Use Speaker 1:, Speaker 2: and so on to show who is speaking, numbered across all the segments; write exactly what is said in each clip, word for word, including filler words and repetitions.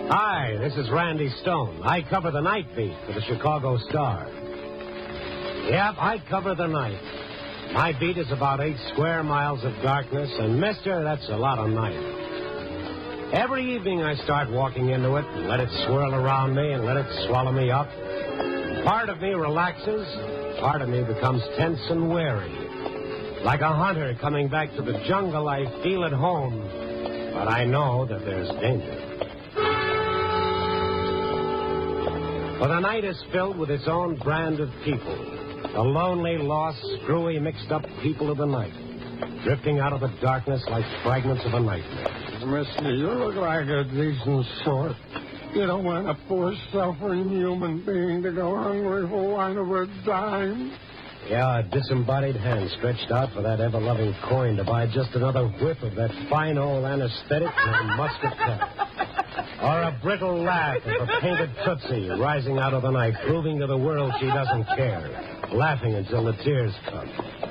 Speaker 1: Hi, this is Randy Stone. I cover the night beat for the Chicago Star. Yep, I cover the night. My beat is about eight square miles of darkness, and mister, that's a lot of night. Every evening I start walking into it and let it swirl around me and let it swallow me up. Part of me relaxes, part of me becomes tense and wary. Like a hunter coming back to the jungle, I feel at home, but I know that there's danger. For the night is filled with its own brand of people. The lonely, lost, screwy, mixed-up people of the night, drifting out of the darkness like fragments of a nightmare.
Speaker 2: Mister, you look like a decent sort. You don't want a poor, suffering human being to go hungry for one of a dime.
Speaker 1: Yeah, a disembodied hand stretched out for that ever-loving coin to buy just another whiff of that fine old anesthetic named muscatel. Or a brittle laugh of a painted Tootsie rising out of the night, proving to the world she doesn't care, laughing until the tears come.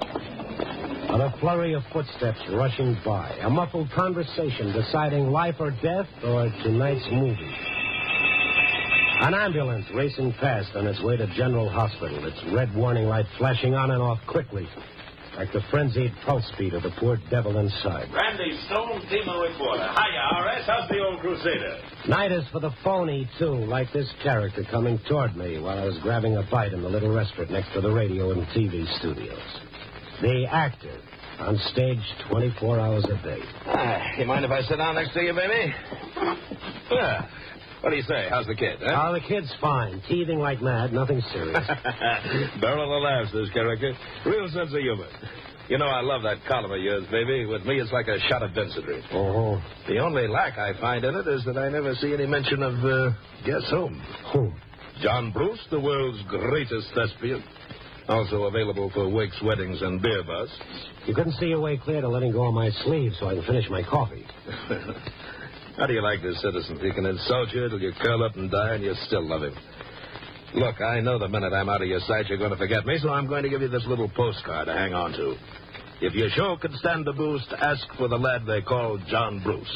Speaker 1: Or a flurry of footsteps rushing by, a muffled conversation deciding life or death or tonight's movie. An ambulance racing past on its way to General Hospital, its red warning light flashing on and off quickly, like the frenzied pulse beat of the poor devil inside.
Speaker 3: Randy Stone, FEMA reporter. Hiya, R S. How's the old Crusader?
Speaker 1: Night is for the phony, too, like this character coming toward me while I was grabbing a bite in the little restaurant next to the radio and T V studios. The actor, on stage twenty-four hours a day.
Speaker 3: Ah, you mind if I sit down next to you, baby? Yeah. What do you say? How's the kid, huh?
Speaker 1: Oh, the kid's fine. Teething like mad. Nothing serious.
Speaker 3: Barrel of laughs, this character. Real sense of humor. You know, I love that column of yours, baby. With me, it's like a shot of density.
Speaker 1: Oh.
Speaker 3: The only lack I find in it is that I never see any mention of, uh, guess whom?
Speaker 1: Who?
Speaker 3: John Bruce, the world's greatest thespian. Also available for wakes, weddings, and beer busts.
Speaker 1: You couldn't see your way clear to letting go of my sleeve so I can finish my coffee.
Speaker 3: How do you like this, citizen? He can insult you till you curl up and die, and you still love him. Look, I know the minute I'm out of your sight, you're going to forget me, so I'm going to give you this little postcard to hang on to. If your show could stand the boost, ask for the lad they call John Bruce.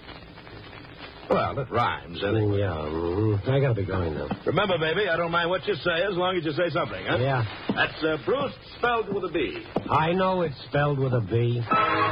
Speaker 3: Well, it rhymes, anyway.
Speaker 1: Yeah, mm-hmm. I gotta be going now.
Speaker 3: Remember, baby, I don't mind what you say as long as you say something, huh?
Speaker 1: Yeah.
Speaker 3: That's uh, Bruce spelled with a B.
Speaker 1: I know it's spelled with a B.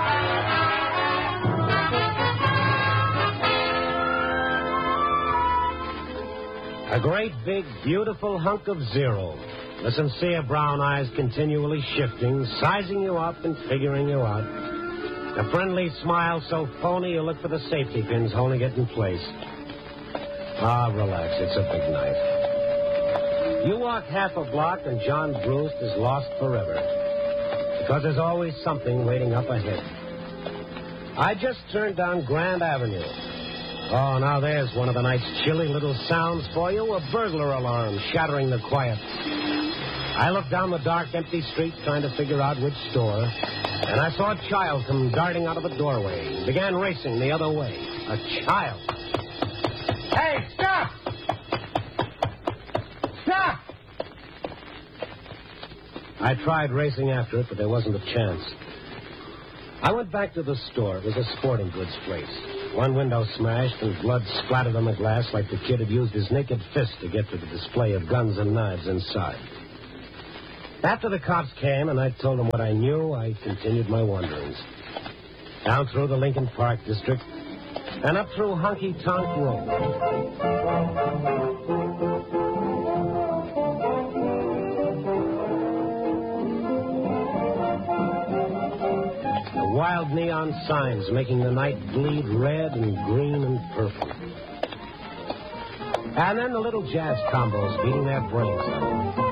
Speaker 1: A great, big, beautiful hunk of zero. The sincere brown eyes continually shifting, sizing you up and figuring you out. A friendly smile so phony you look for the safety pins holding it in place. Ah, relax. It's a big night. You walk half a block and John Bruce is lost forever. Because there's always something waiting up ahead. I just turned down Grand Avenue. Oh, now there's one of the night's chilly little sounds for you, a burglar alarm shattering the quiet. I looked down the dark, empty street trying to figure out which store, and I saw a child come darting out of a doorway and began racing the other way. A child. Hey, stop! Stop! I tried racing after it, but there wasn't a chance. I went back to the store. It was a sporting goods place. One window smashed and blood splattered on the glass like the kid had used his naked fist to get to the display of guns and knives inside. After the cops came and I told them what I knew, I continued my wanderings. Down through the Lincoln Park district and up through Honky Tonk Road. Wild neon signs making the night bleed red and green and purple. And then the little jazz combos beating their brains out.